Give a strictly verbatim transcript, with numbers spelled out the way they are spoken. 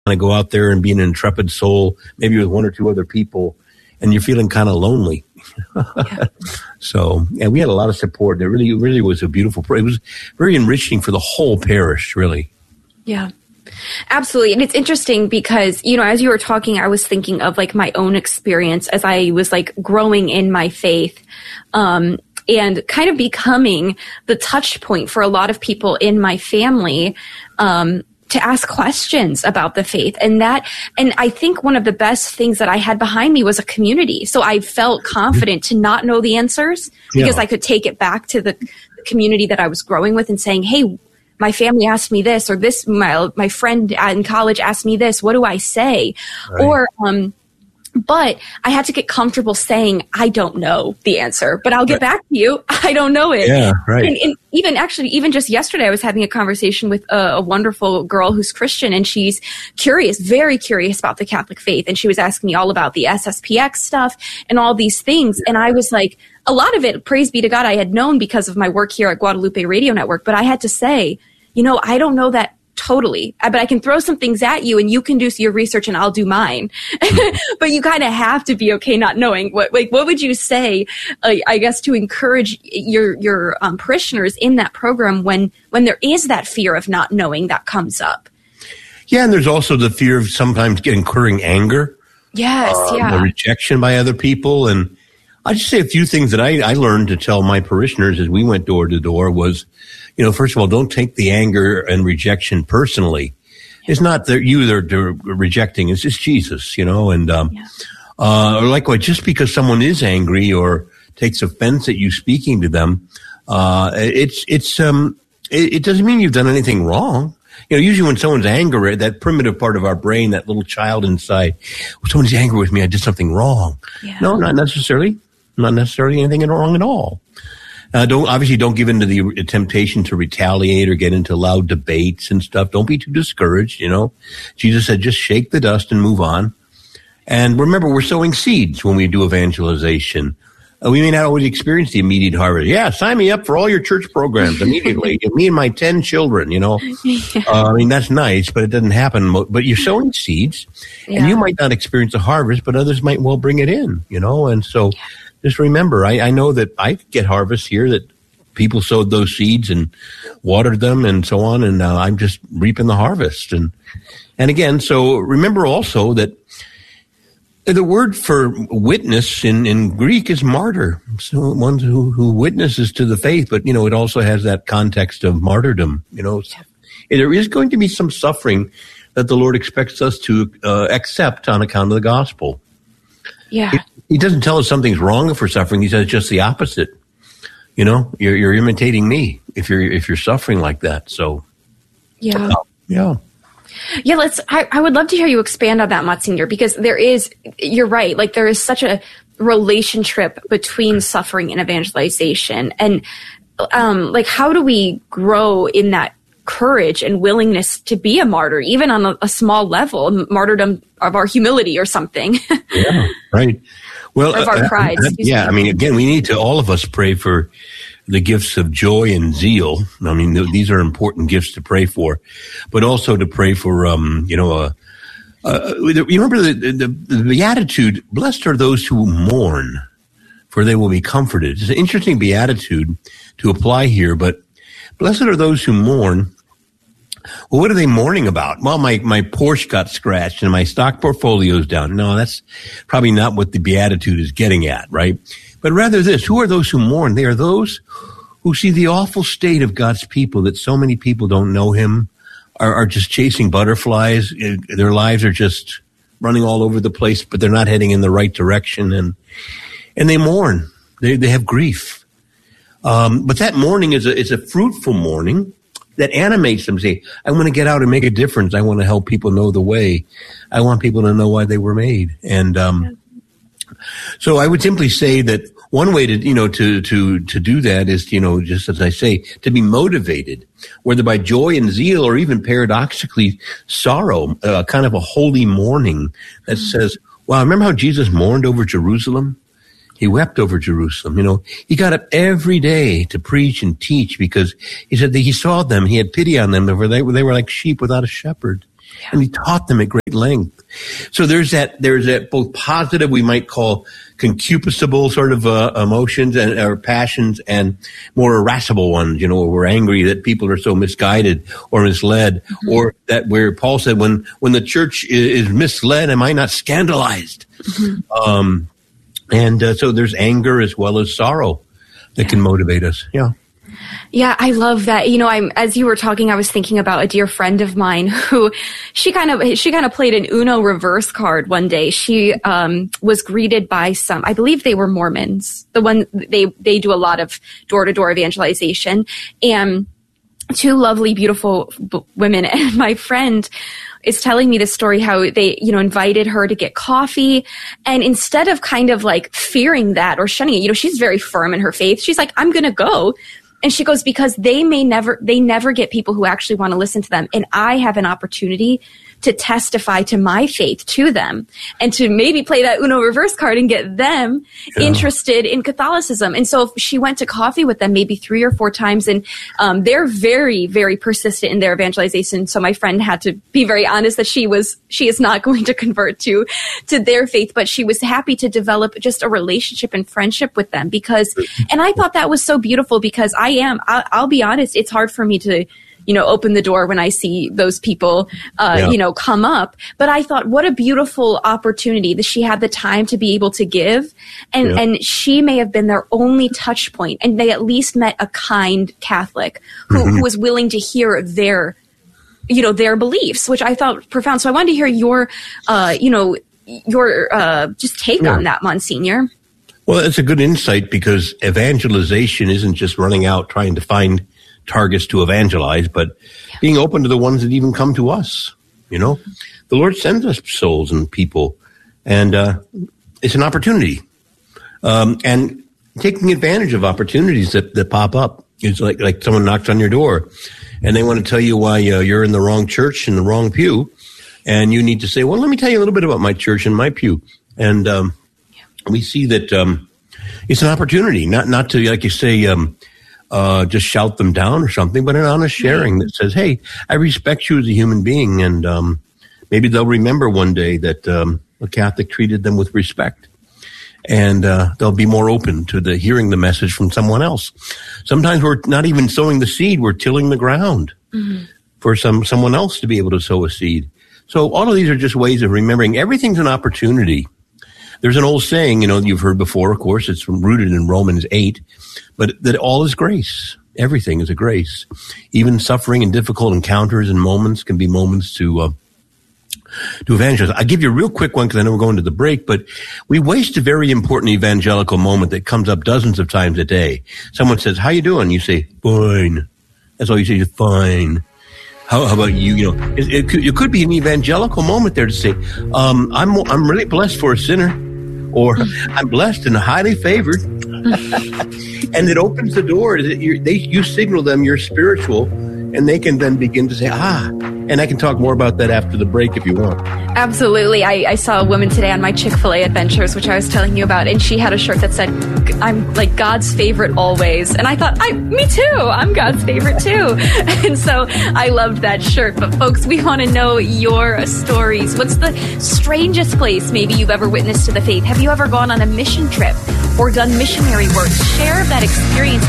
to go out there and be an intrepid soul, maybe with one or two other people, and you're feeling kind of lonely. Yeah. So, yeah, we had a lot of support. It really, really was a beautiful, it was very enriching for the whole parish, really. Yeah. Absolutely. And it's interesting because, you know, as you were talking, I was thinking of like my own experience as I was like growing in my faith, um, and kind of becoming the touch point for a lot of people in my family, um, to ask questions about the faith. And that, and I think one of the best things that I had behind me was a community. So I felt confident to not know the answers because yeah. I could take it back to the, the community that I was growing with and saying, hey, my family asked me this, or this, my, my friend in college asked me this. What do I say? Right. Or, um, but I had to get comfortable saying, I don't know the answer, but I'll get right. back to you. I don't know it. Yeah, right. And, and even actually, even just yesterday, I was having a conversation with a, a wonderful girl who's Christian, and she's curious, very curious about the Catholic faith. And she was asking me all about the S S P X stuff and all these things. Yeah. And I was like, a lot of it, praise be to God, I had known because of my work here at Guadalupe Radio Network, but I had to say, you know, I don't know that totally, but I can throw some things at you and you can do your research and I'll do mine. But you kind of have to be okay not knowing. What like what would you say, uh, I guess, to encourage your your um, parishioners in that program when when there is that fear of not knowing that comes up? Yeah, and there's also the fear of sometimes incurring anger. Yes, uh, yeah. Or rejection by other people. And I'll just say a few things that I, I learned to tell my parishioners as we went door to door was, you know, first of all, don't take the anger and rejection personally. It's not that you they're, they're rejecting. It's just Jesus, you know, and, um, yeah. uh, likewise, just because someone is angry or takes offense at you speaking to them, uh, it's, it's, um, it, it doesn't mean you've done anything wrong. You know, usually when someone's angry, that primitive part of our brain, that little child inside, well, someone's angry with me, I did something wrong. Yeah. No, not necessarily. Not necessarily anything wrong at all. Uh, don't obviously don't give in to the temptation to retaliate or get into loud debates and stuff. Don't be too discouraged. You know, Jesus said, just shake the dust and move on. And remember, we're sowing seeds when we do evangelization. Uh, we may not always experience the immediate harvest. Yeah, sign me up for all your church programs immediately. Me and my ten children. You know, yeah. uh, I mean that's nice, but it doesn't happen. But you're sowing seeds, yeah. and you might not experience a harvest, but others might well bring it in. You know, and so. Yeah. Just remember, I, I know that I get harvests here that people sowed those seeds and watered them and so on, and uh, I'm just reaping the harvest. And and again, so remember also that the word for witness in, in Greek is martyr, so one who, who witnesses to the faith, but, you know, it also has that context of martyrdom. You know, there is going to be some suffering that the Lord expects us to uh, accept on account of the gospel. Yeah. It, He doesn't tell us something's wrong if we're suffering. He says just the opposite. You know, you're, you're imitating me if you're if you're suffering like that. So, yeah, uh, yeah, yeah. Let's. I, I would love to hear you expand on that, Monsignor, because there is. You're right. Like there is such a relationship between suffering and evangelization, and um, like how do we grow in that courage and willingness to be a martyr, even on a, a small level, martyrdom of our humility or something. Yeah, right. Well, of our pride. Uh, uh, yeah, me. I mean, again, we need to, all of us, pray for the gifts of joy and zeal. I mean, th- these are important gifts to pray for, but also to pray for, um, you know, uh, uh, you remember the, the, the beatitude, blessed are those who mourn, for they will be comforted. It's an interesting beatitude to apply here, but blessed are those who mourn. Well, what are they mourning about? Well, my, my Porsche got scratched and my stock portfolio's down. No, that's probably not what the Beatitude is getting at, right? But rather this, who are those who mourn? They are those who see the awful state of God's people, that so many people don't know him, are, are just chasing butterflies. Their lives are just running all over the place, but they're not heading in the right direction. And, and they mourn. They, they have grief. Um, but that mourning is a, is a fruitful mourning that animates them. Say, I want to get out and make a difference. I want to help people know the way. I want people to know why they were made. And, um, so I would simply say that one way to, you know, to, to, to do that is, you know, just as I say, to be motivated, whether by joy and zeal or even paradoxically sorrow, uh, kind of a holy mourning that says, wow, remember how Jesus mourned over Jerusalem? He wept over Jerusalem. You know, he got up every day to preach and teach because he said that he saw them. He had pity on them. They were, they were, they were like sheep without a shepherd. Yeah. And he taught them at great length. So there's that, there's that both positive, we might call concupiscible sort of uh, emotions and or passions, and more irascible ones, you know, where we're angry that people are so misguided or misled, mm-hmm. or that where Paul said, when, when the church is, is misled, am I not scandalized? Mm-hmm. Um, and uh, so there's anger as well as sorrow that yeah. can motivate us. Yeah. Yeah, I love that. You know, I'm, as you were talking, I was thinking about a dear friend of mine who she kind of, she kind of played an Uno reverse card one day. She, um, was greeted by some, I believe they were Mormons. The one, they, they do a lot of door to door evangelization, and two lovely, beautiful b- women. And my friend is telling me this story, how they, you know, invited her to get coffee. And instead of kind of like fearing that or shunning it, you know, she's very firm in her faith. She's like, I'm going to go. And she goes, because they may never, they never get people who actually want to listen to them. And I have an opportunity to testify to my faith to them and to maybe play that Uno reverse card and get them yeah. interested in Catholicism. And so she went to coffee with them maybe three or four times, and um, they're very, very persistent in their evangelization. So my friend had to be very honest that she was, she is not going to convert to, to their faith, but she was happy to develop just a relationship and friendship with them because, and I thought that was so beautiful because I am, I'll, I'll be honest, it's hard for me to, you know, open the door when I see those people, uh, yeah. you know, come up. But I thought, what a beautiful opportunity that she had the time to be able to give. And, yeah. and she may have been their only touch point, and they at least met a kind Catholic who, mm-hmm. who was willing to hear their, you know, their beliefs, which I thought profound. So I wanted to hear your, uh, you know, your, uh, just take yeah. on that, Monsignor. Well, it's a good insight, because evangelization isn't just running out trying to find targets to evangelize, but yeah. being open to the ones that even come to us. You know, mm-hmm. the Lord sends us souls and people, and uh, it's an opportunity. Um, and taking advantage of opportunities that, that pop up. It's like, like someone knocks on your door and they want to tell you why uh, you're in the wrong church, in the wrong pew. And you need to say, well, let me tell you a little bit about my church and my pew. And um, yeah. we see that um, it's an opportunity, not, not to, like you say, um, Uh, just shout them down or something, but an honest sharing that says, hey, I respect you as a human being. And um, maybe they'll remember one day that um, a Catholic treated them with respect. And uh, they'll be more open to the hearing the message from someone else. Sometimes we're not even sowing the seed, we're tilling the ground mm-hmm. for some someone else to be able to sow a seed. So all of these are just ways of remembering everything's an opportunity. There's an old saying, you know, you've heard before, of course, it's rooted in Romans eight, but that all is grace. Everything is a grace. Even suffering and difficult encounters and moments can be moments to uh, to evangelize. I'll give you a real quick one because I know we're going to the break, but we waste a very important evangelical moment that comes up dozens of times a day. Someone says, how you doing? You say, fine. That's all you say, fine. How, how about you? You know, it, it, could, it could be an evangelical moment there to say, um, I'm I'm really blessed for a sinner. Or I'm blessed and highly favored. And it opens the door. That you're, they, you signal them you're spiritual, and they can then begin to say, ah, and I can talk more about that after the break if you want. Absolutely. I, I saw a woman today on my Chick-fil-A adventures, which I was telling you about, and she had a shirt that said, I'm like God's favorite always. And I thought, I, me too. I'm God's favorite too. And so I loved that shirt. But folks, we want to know your stories. What's the strangest place maybe you've ever witnessed to the faith? Have you ever gone on a mission trip or done missionary work? Share that experience.